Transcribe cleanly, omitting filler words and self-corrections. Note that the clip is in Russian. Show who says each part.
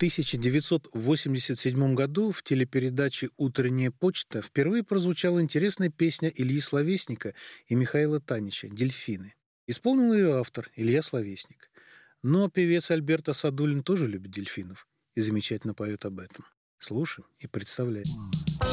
Speaker 1: 1987 году в телепередаче «Утренняя почта» впервые прозвучала интересная песня Ильи Словесника и Михаила Танича «Дельфины». Исполнил ее автор Илья Словесник. Но певец Альберто Садулин тоже любит дельфинов и замечательно поет об этом. Слушаем и представляем.